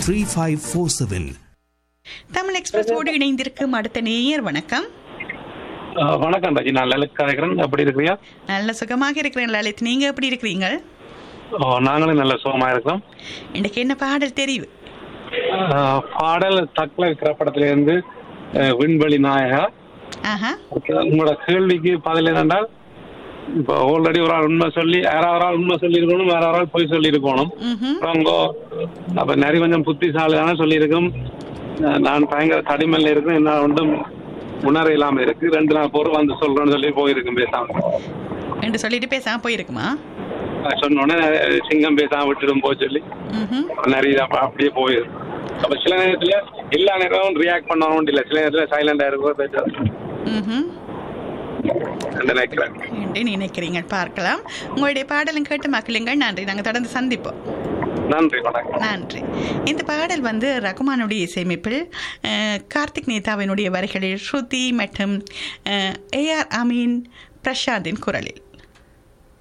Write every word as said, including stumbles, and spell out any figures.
Three five four seven. Tamil எக்ஸ்பிரஸோடு இணைந்திருக்கும் அடுத்த நேயர் வணக்கம். அஹ் வணக்கம் ராஜி, நான் லலித் கலைக்கிறேன். எப்படி இருக்கிறீங்க? நல்ல சுகமாக இருக்கிறேன் லலித், நீங்க எப்படி இருக்கிறீங்க? ஓ, நாங்களும் நல்ல சுகமா இருக்கிறோம். இன்னைக்கு என்ன பாடல் தெரிவு? அஹ் பாடல் தக்கல இருக்கிற படத்திலிருந்து அஹ் விண்வெளி நாயகா. ஆஹா. உங்களோட கேள்விக்கு பதில் என்னென்றால், இப்போ ஆல்ரெடி ஒரு ஆள் உண்மை சொல்லி யாராவது ஆள் உண்மை சொல்லி இருக்கணும், வேற ஒரு ஆள் பொய் சொல்லி இருக்கணும். ம்ஹும். அப்புறம் அப்ப நிறைய கொஞ்சம் புத்திசாலிதானே சொல்லியிருக்கோம். அஹ் நான் பயங்கர தடிமல்ல இருக்கேன், என்ன ஒன்றும் உணர இல்லாம இருக்கு. ரெண்டு நாள் போற வந்து சொல்றேன்னு சொல்லி போயிருக்கும் பேசாம. என்று சொல்லிட்டு பேசாம போயிருக்குமா? சொன்ன உடனே சிங்கம் பேசாம விட்டுடும் போய் சொல்லி ம்ஹும். நிறைய அப்படியே போயிருக்கு. அப்ப சில நேரத்துல எல்லா நேரமும் ரியாக்ட் பண்ணணும் இல்ல, சில நேரத்துல சைலண்டா இருக்கும் பேசுறது ம்ஹும். நினைக்கிறேன். என்று நினைக்கிறீங்க. பார்க்கலாம். உங்களுடைய பாடலும் கேட்டு மக்களுங்கள். நன்றி. நாங்கள் தொடர்ந்து சந்திப்போம். நன்றி, வணக்கம். நன்றி. இந்த பாடல் வந்து ரகுமானுடைய இசையமைப்பில் அஹ், கார்த்திக் நேதாவினுடைய வரிகளில் ஸ்ருதி மற்றும் ஏ ஆர் அமீன் பிரசாந்தின் குரலில்.